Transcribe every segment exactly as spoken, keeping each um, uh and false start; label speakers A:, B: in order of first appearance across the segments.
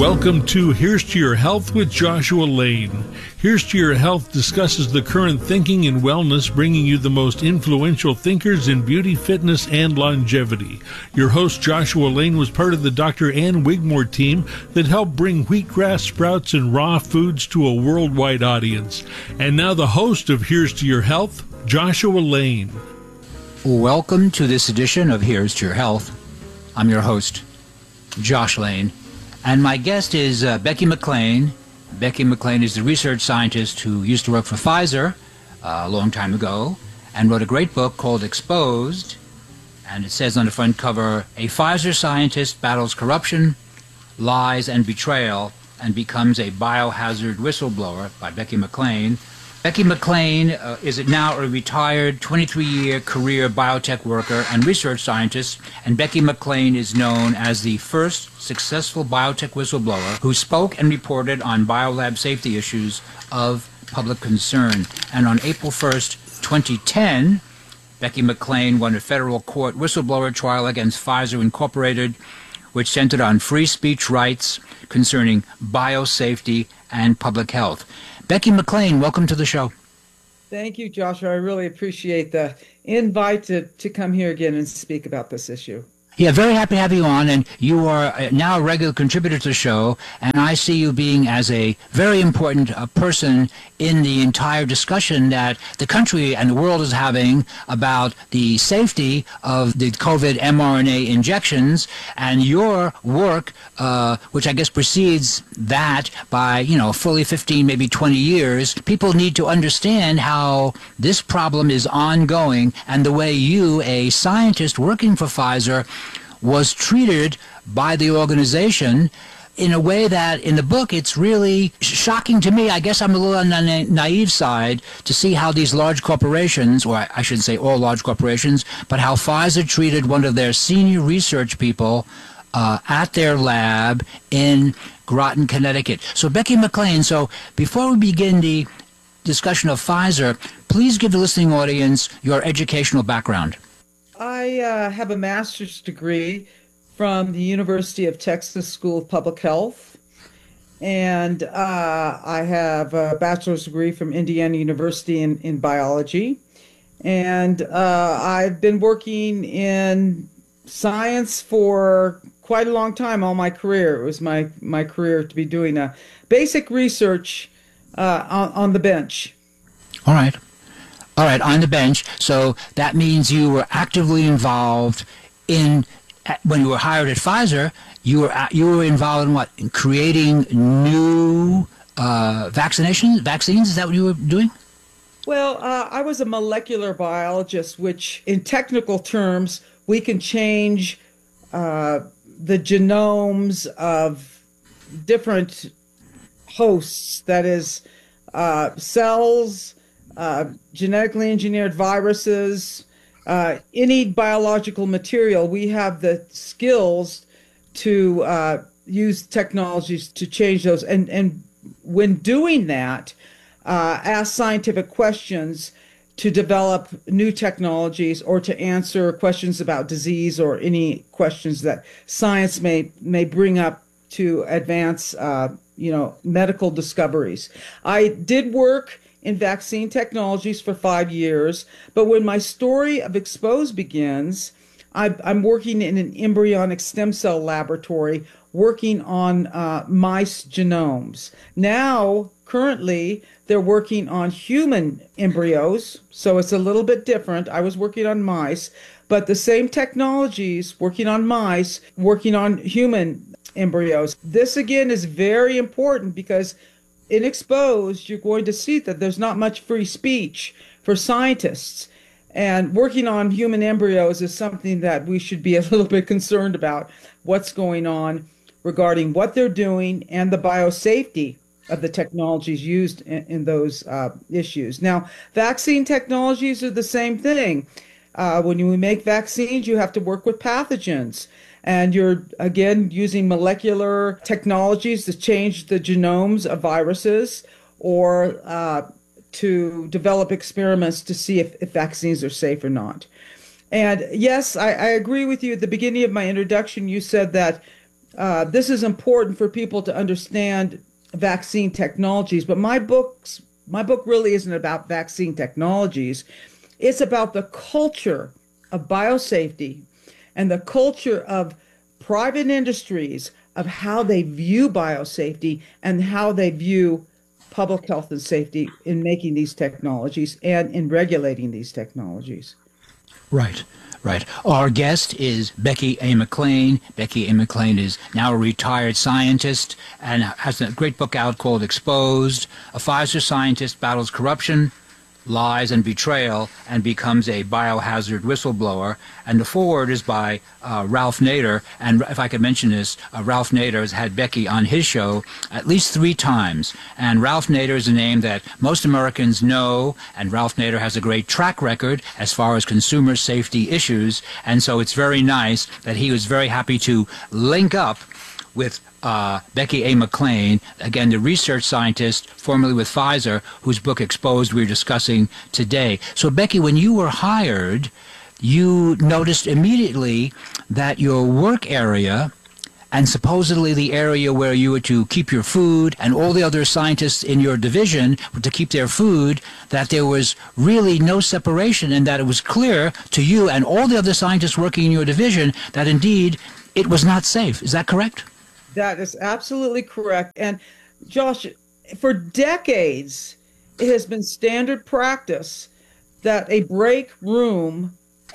A: Welcome to Here's to Your Health with Joshua Lane. Here's to Your Health discusses the current thinking in wellness, bringing you the most influential thinkers in beauty, fitness, and longevity. Your host, Joshua Lane, was part of the Doctor Ann Wigmore team that helped bring wheatgrass sprouts and raw foods to a worldwide audience. And now the host of Here's to Your Health, Joshua Lane.
B: Welcome to this edition of Here's to Your Health. I'm your host, Josh Lane. And my guest is uh, Becky McLean. Becky McLean is the research scientist who used to work for Pfizer uh, a long time ago and wrote a great book called Exposed. And it says on the front cover, a Pfizer scientist battles corruption, lies, and betrayal and becomes a biohazard whistleblower by Becky McLean. Becky McLean uh, is now a retired twenty-three-year career biotech worker and research scientist, and Becky McLean is known as the first successful biotech whistleblower who spoke and reported on biolab safety issues of public concern. And on April first, twenty ten, Becky McLean won a federal court whistleblower trial against Pfizer Incorporated, which centered on free speech rights concerning biosafety and public health. Becky McLean, welcome to the show.
C: Thank you, Joshua. I really appreciate the invite to, to come here again and speak about this issue.
B: Yeah, very happy to have you on, and you are now a regular contributor to the show, and I see you being as a very important uh, person in the entire discussion that the country and the world is having about the safety of the COVID mRNA injections, and your work, uh, which I guess precedes that by, you know, fully fifteen, maybe twenty years. People need to understand how this problem is ongoing, and the way you, a scientist working for Pfizer, was treated by the organization in a way that in the book it's really shocking to me. I guess I'm a little on the naive side to see how these large corporations, or I shouldn't say all large corporations, but how Pfizer treated one of their senior research people uh, at their lab in Groton, Connecticut. So Becky McLean, so before we begin the discussion of Pfizer, please give the listening audience your educational background.
C: I uh, have a master's degree from the University of Texas School of Public Health, and uh, I have a bachelor's degree from Indiana University in, in biology, and uh, I've been working in science for quite a long time, all my career. It was my, my career to be doing a basic research uh, on, on the bench.
B: All right. All right, on the bench. So that means you were actively involved in, when you were hired at Pfizer, you were you were involved in what? In creating new uh, vaccinations, vaccines? Is that what you were doing?
C: Well, uh, I was a molecular biologist, which in technical terms, we can change uh, the genomes of different hosts, that is, uh, cells, Uh, genetically engineered viruses, uh, any biological material. We have the skills to uh, use technologies to change those. And, and when doing that, uh, ask scientific questions to develop new technologies or to answer questions about disease or any questions that science may, may bring up to advance, uh, you know, medical discoveries. I did work in vaccine technologies for five years. But when my story of Exposed begins, I, I'm working in an embryonic stem cell laboratory working on uh, mice genomes. Now, currently, they're working on human embryos, so it's a little bit different. I was working on mice, but the same technologies, working on mice, working on human embryos. This, again, is very important because in Exposed, you're going to see that there's not much free speech for scientists. And working on human embryos is something that we should be a little bit concerned about, what's going on regarding what they're doing and the biosafety of the technologies used in, in those uh, issues. Now, vaccine technologies are the same thing. Uh, when you make vaccines, you have to work with pathogens. And you're, again, using molecular technologies to change the genomes of viruses or uh, to develop experiments to see if, if vaccines are safe or not. And yes, I, I agree with you. At the beginning of my introduction, you said that uh, this is important for people to understand vaccine technologies. But my books, my book really isn't about vaccine technologies. It's about the culture of biosafety and the culture of private industries, of how they view biosafety and how they view public health and safety in making these technologies and in regulating these technologies.
B: Right, right. Our guest is Becky A. McLean. Becky A. McLean is now a retired scientist and has a great book out called Exposed. A Pfizer scientist battles corruption, lies, and betrayal and becomes a biohazard whistleblower. And the foreword is by uh, Ralph Nader. And if I could mention this, uh, Ralph Nader has had Becky on his show at least three times. And Ralph Nader is a name that most Americans know, and Ralph Nader has a great track record as far as consumer safety issues. And so it's very nice that he was very happy to link up with uh, Becky A. McLean, again, the research scientist formerly with Pfizer, whose book Exposed we're discussing today. So, Becky, when you were hired, you noticed immediately that your work area and supposedly the area where you were to keep your food and all the other scientists in your division were to keep their food, that there was really no separation and that it was clear to you and all the other scientists working in your division that indeed it was not safe. Is that correct?
C: That is absolutely correct. And Josh, for decades, it has been standard practice that a break room,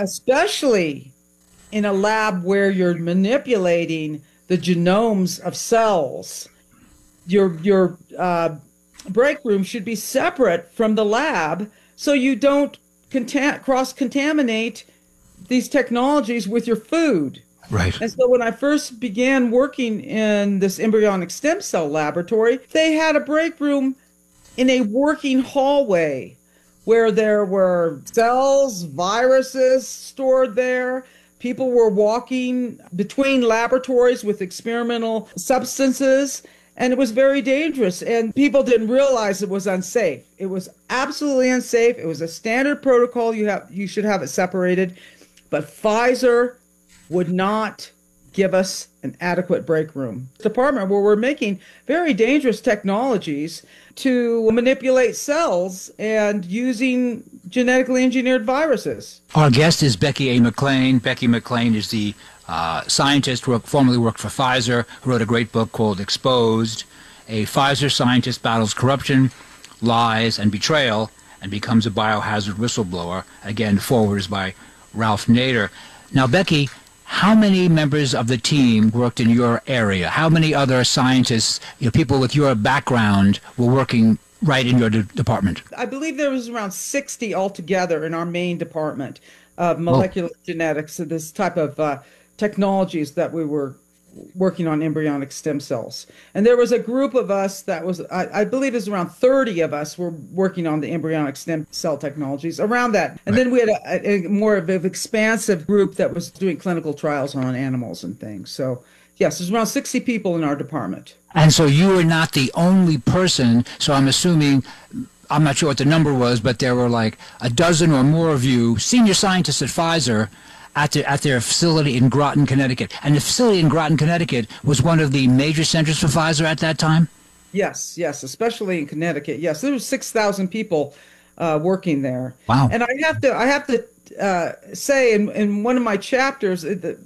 C: especially in a lab where you're manipulating the genomes of cells, your, your uh, break room should be separate from the lab so you don't contam- cross-contaminate these technologies with your food.
B: Right.
C: And so when I first began working in this embryonic stem cell laboratory, they had a break room in a working hallway where there were cells, viruses stored there. People were walking between laboratories with experimental substances, and it was very dangerous. And people didn't realize it was unsafe. It was absolutely unsafe. It was a standard protocol. You have you should have it separated. But Pfizer would not give us an adequate break room. Department where we're making very dangerous technologies to manipulate cells and using genetically engineered viruses.
B: Our guest is Becky A. McLean. Becky McLean is the uh, scientist who formerly worked for Pfizer, who wrote a great book called Exposed. A Pfizer scientist battles corruption, lies, and betrayal and becomes a biohazard whistleblower. Again, forward is by Ralph Nader. Now, Becky, how many members of the team worked in your area? How many other scientists, you know, people with your background, were working right in your de- department?
C: I believe there was around sixty altogether in our main department of molecular oh. genetics, so this type of uh, technologies that we were working on embryonic stem cells. And there was a group of us that was, I, I believe it was around thirty of us were working on the embryonic stem cell technologies, around that. And right. then we had a, a more of an expansive group that was doing clinical trials on animals and things. So yes, there's around sixty people in our department.
B: And so you were not the only person, so I'm assuming, I'm not sure what the number was, but there were like a dozen or more of you, senior scientists at Pfizer, at, the, at their facility in Groton, Connecticut. And the facility in Groton, Connecticut was one of the major centers for Pfizer at that time?
C: Yes, yes, especially in Connecticut. Yes, there were six thousand people uh, working there.
B: Wow.
C: And I have to I have to uh, say in, in one of my chapters,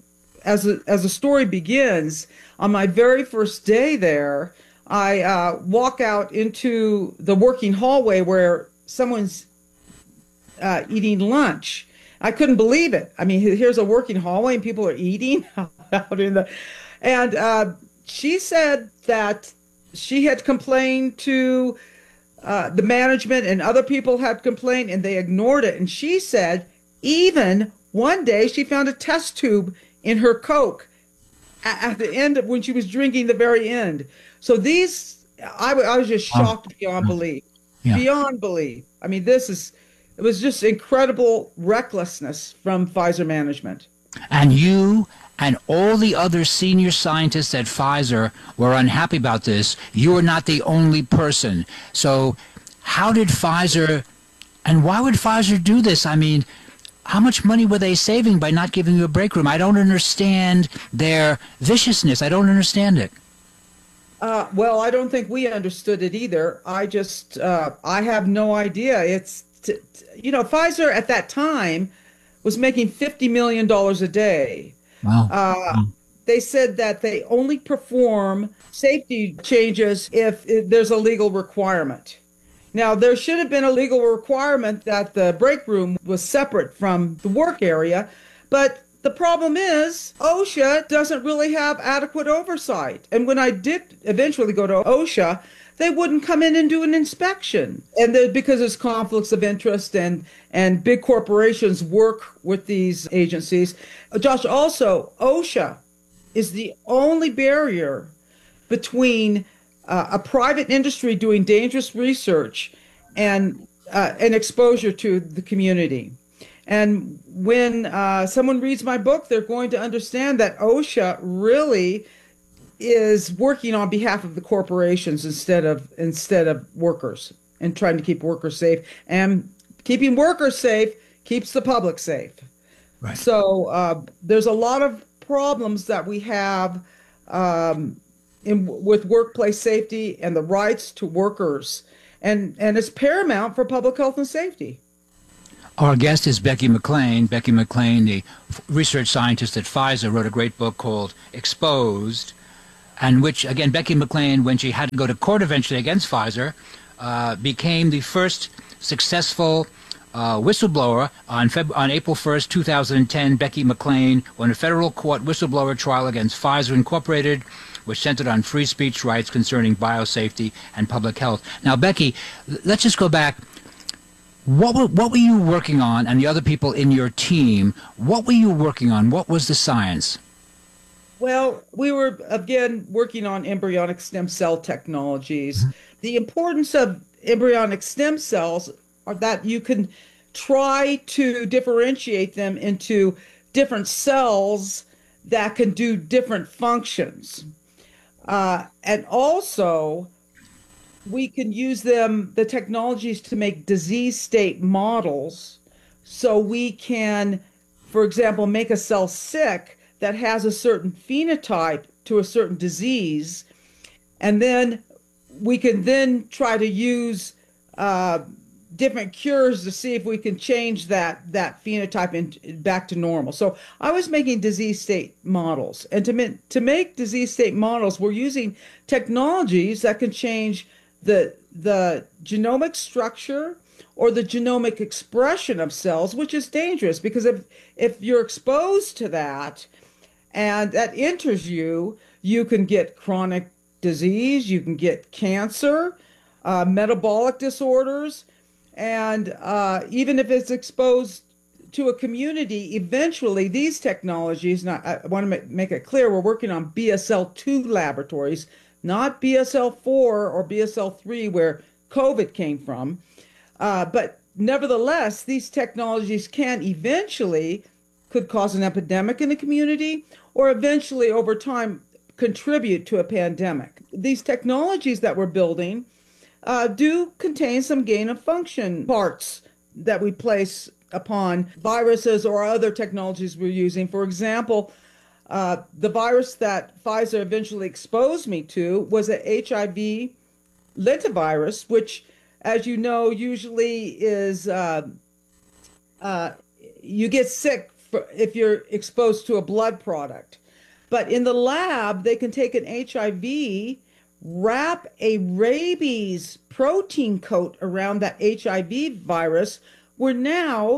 C: as a, as the story begins, on my very first day there, I uh, walk out into the working hallway where someone's uh, eating lunch. I couldn't believe it. I mean, here's a working hallway and people are eating out in the, and uh, she said that she had complained to uh, the management and other people had complained and they ignored it. And she said even one day she found a test tube in her Coke at the end of when she was drinking the very end. So these, I, I was just shocked oh. beyond belief, yeah. beyond belief. I mean, this is, it was just incredible recklessness from Pfizer management.
B: And you and all the other senior scientists at Pfizer were unhappy about this. You were not the only person. So how did Pfizer, and why would Pfizer do this? I mean, how much money were they saving by not giving you a break room? I don't understand their viciousness. I don't understand it.
C: Uh, well, I don't think we understood it either. I just, uh, I have no idea. It's, t- t- you know, Pfizer at that time was making fifty million dollars a day.
B: Wow.
C: Uh,
B: wow.
C: They said that they only perform safety changes if, if there's a legal requirement. Now, there should have been a legal requirement that the break room was separate from the work area, but the problem is OSHA doesn't really have adequate oversight. And when I did eventually go to OSHA, they wouldn't come in and do an inspection. And then because there's conflicts of interest and, and big corporations work with these agencies. Josh, also, OSHA is the only barrier between uh, a private industry doing dangerous research and uh, an exposure to the community. And when uh, someone reads my book, they're going to understand that OSHA really is working on behalf of the corporations instead of instead of workers, and trying to keep workers safe. And keeping workers safe keeps the public safe.
B: Right.
C: So uh, there's a lot of problems that we have um, in with workplace safety and the rights to workers, and and it's paramount for public health and safety.
B: Our guest is Becky McLean. Becky McLean, the research scientist at Pfizer, wrote a great book called Exposed, and which, again, Becky McLean, when she had to go to court eventually against Pfizer, uh, became the first successful uh, whistleblower. On, Feb- on April first, two thousand ten, Becky McLean won a federal court whistleblower trial against Pfizer Incorporated, which centered on free speech rights concerning biosafety and public health. Now, Becky, let's just go back. What were, what were you working on, and the other people in your team, what were you working on? What was the science?
C: Well, we were, again, working on embryonic stem cell technologies. Mm-hmm. The importance of embryonic stem cells are that you can try to differentiate them into different cells that can do different functions. Uh, and also, we can use them, the technologies, to make disease state models, so we can, for example, make a cell sick that has a certain phenotype to a certain disease, and then we can then try to use uh, different cures to see if we can change that that phenotype in, back to normal. So I was making disease state models, and to to make disease state models, we're using technologies that can change the the genomic structure or the genomic expression of cells, which is dangerous, because if if you're exposed to that and that enters you, you can get chronic disease, you can get cancer, uh, metabolic disorders, and uh, even if it's exposed to a community, eventually these technologies, and I, I want to make, make it clear, we're working on B S L two laboratories, not B S L four or B S L three, where COVID came from. Uh, but nevertheless, these technologies can eventually, could cause an epidemic in the community, or eventually over time contribute to a pandemic. These technologies that we're building uh, do contain some gain of function parts that we place upon viruses or other technologies we're using. For example, Uh, the virus that Pfizer eventually exposed me to was a H I V lentivirus, which, as you know, usually is uh, uh, you get sick for, if you're exposed to a blood product. But in the lab, they can take an H I V, wrap a rabies protein coat around that H I V virus, where now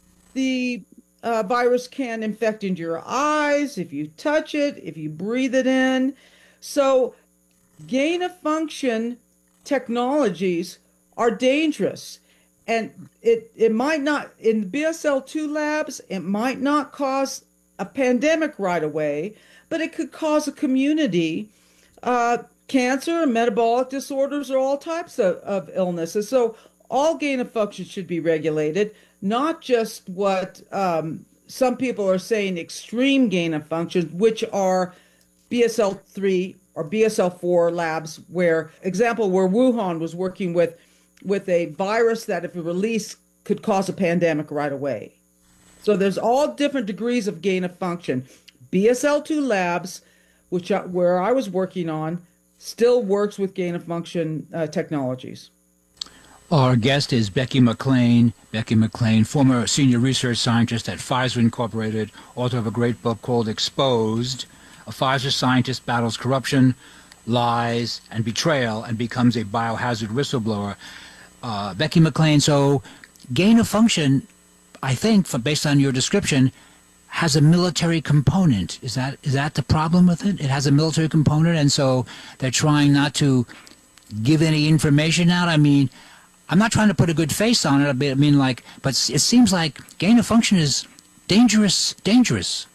C: the Uh, virus can infect into your eyes if you touch it, if you breathe it in. So gain of function technologies are dangerous. And it, it might not, in B S L two labs, it might not cause a pandemic right away, but it could cause a community uh, cancer, metabolic disorders, or all types of, of illnesses. So all gain of function should be regulated, not just what um, some people are saying extreme gain of function, which are B S L three or B S L four labs, where, example, where Wuhan was working with, with a virus that if released could cause a pandemic right away. So there's all different degrees of gain of function. B S L two Labs, which I, where I was working on, still works with gain of function uh, technologies.
B: Our guest is Becky McLean. Becky McLean, former senior research scientist at Pfizer Incorporated, author of a great book called Exposed. A Pfizer scientist battles corruption, lies, and betrayal and becomes a biohazard whistleblower. Uh, Becky McLean, so gain of function, I think, for, based on your description, has a military component. Is that is that the problem with it? It has a military component, and so they're trying not to give any information out? I mean, I'm not trying to put a good face on it. I mean, like, but it seems like gain of function is dangerous, dangerous.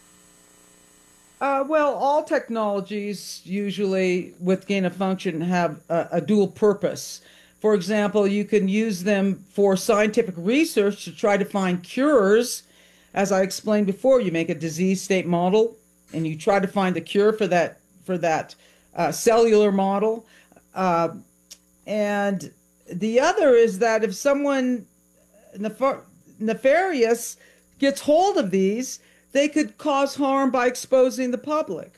C: Uh, well, all technologies usually with gain of function have a, a dual purpose. For example, you can use them for scientific research to try to find cures. As I explained before, you make a disease state model and you try to find the cure for that for that uh, cellular model. Uh, and the other is that if someone nef- nefarious gets hold of these, they could cause harm by exposing the public.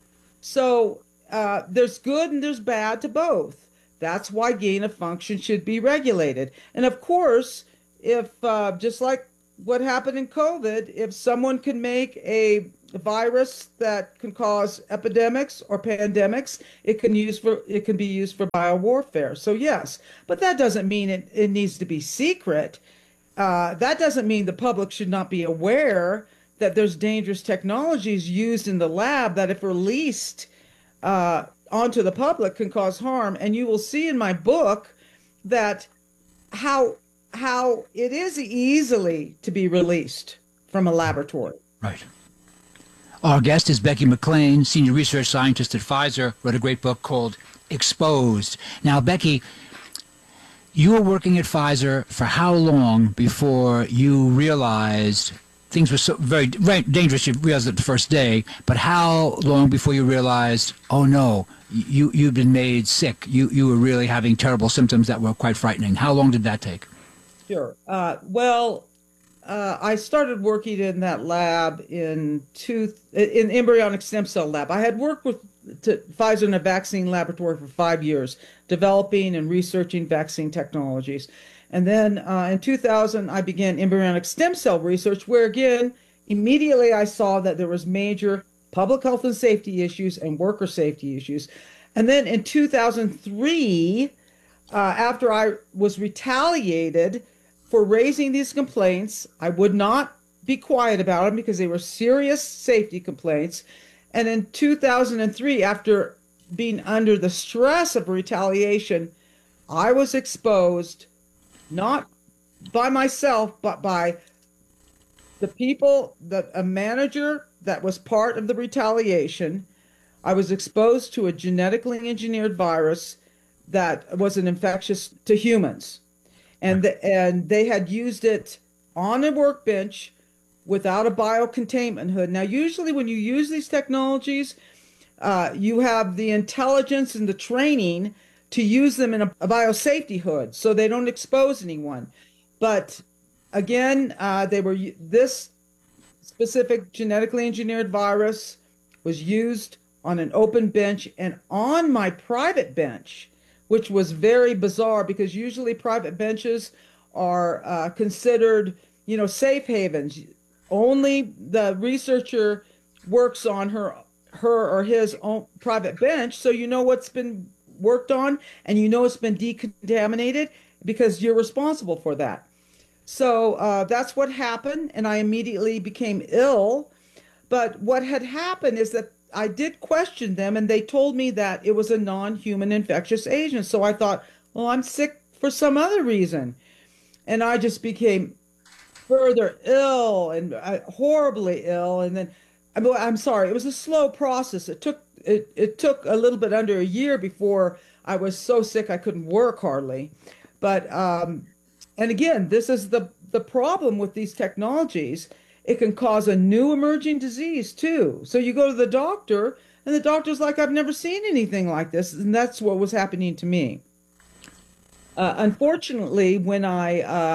C: So uh, there's good and there's bad to both. That's why gain of function should be regulated. And of course, if uh, just like what happened in COVID, if someone can make a virus that can cause epidemics or pandemics, it can use for it can be used for biowarfare. So yes, but that doesn't mean it, it needs to be secret. Uh, that doesn't mean the public should not be aware that there's dangerous technologies used in the lab that if released uh, onto the public can cause harm. And you will see in my book that how how it is easily to be released from a laboratory.
B: Right. Our guest is Becky McLean, senior research scientist at Pfizer, wrote a great book called Exposed. Now, Becky, you were working at Pfizer for how long before you realized things were so very, very dangerous? You realized it the first day, but how long before you realized, oh no, you, you've been made sick, you, you were really having terrible symptoms that were quite frightening? How long did that take?
C: Sure. Uh, well, uh, I started working in that lab in two in embryonic stem cell lab. I had worked with to Pfizer in a vaccine laboratory for five years, developing and researching vaccine technologies. And then uh, in two thousand, I began embryonic stem cell research, where again, immediately I saw that there was major public health and safety issues and worker safety issues. And then in two thousand three, uh, after I was retaliated for raising these complaints, I would not be quiet about them because they were serious safety complaints. And in two thousand three, after being under the stress of retaliation, I was exposed, not by myself, but by the people, that a manager that was part of the retaliation. I was exposed to a genetically engineered virus that was an infectious to humans. And, the, and they had used it on a workbench without a biocontainment hood. Now, usually when you use these technologies, uh, you have the intelligence and the training to use them in a, a biosafety hood so they don't expose anyone. But again, uh, they were this specific genetically engineered virus was used on an open bench and on my private bench, which was very bizarre because usually private benches are uh, considered, you know, safe havens. Only the researcher works on her her or his own private bench, so you know what's been worked on and you know it's been decontaminated because you're responsible for that. So uh, that's what happened, and I immediately became ill. But what had happened is that I did question them, and they told me that it was a non-human infectious agent. So I thought, well, I'm sick for some other reason. And I just became further ill and uh, horribly ill. And then, I mean, I'm sorry, it was a slow process. It took it, it took a little bit under a year before I was so sick I couldn't work hardly. But, um, and again, this is the, the problem with these technologies. It can cause a new emerging disease too. So you go to the doctor and the doctor's like, I've never seen anything like this. And that's what was happening to me. Uh, unfortunately, when I um,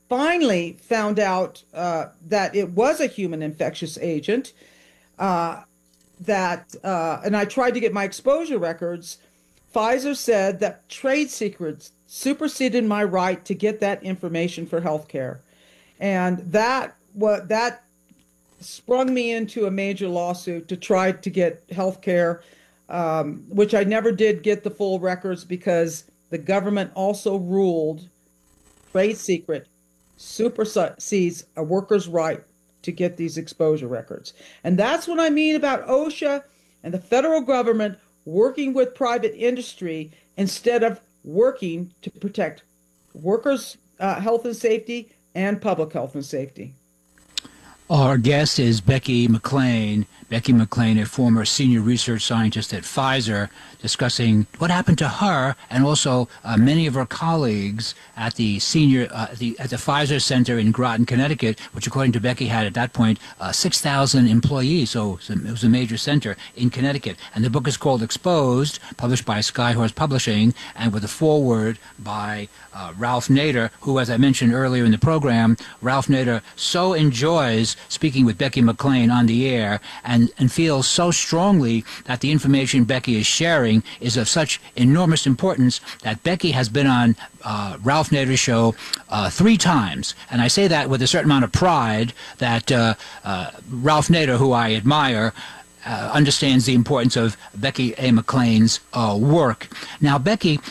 C: finally found out uh, that it was a human infectious agent, uh, that, uh, and I tried to get my exposure records, Pfizer said that trade secrets superseded my right to get that information for healthcare. And that what that sprung me into a major lawsuit to try to get healthcare, um, which I never did get the full records because the government also ruled trade secret supersedes a worker's right to get these exposure records. And that's what I mean about OSHA and the federal government working with private industry instead of working to protect workers' uh, health and safety and public health and safety.
B: Our guest is Becky McLean. Becky McLean, a former senior research scientist at Pfizer, discussing what happened to her and also uh, many of her colleagues at the senior uh, the at the Pfizer Center in Groton, Connecticut, which, according to Becky, had at that point uh, six thousand employees. So it was a major center in Connecticut. And the book is called Exposed, published by Skyhorse Publishing, and with a foreword by uh, Ralph Nader, who, as I mentioned earlier in the program, Ralph Nader so enjoys speaking with Becky McLean on the air, and, and feels so strongly that the information Becky is sharing is of such enormous importance that Becky has been on uh, Ralph Nader's show uh, three times. And I say that with a certain amount of pride that uh, uh, Ralph Nader, who I admire, Uh, understands the importance of Becky A. McLean's uh, work. Now, Becky,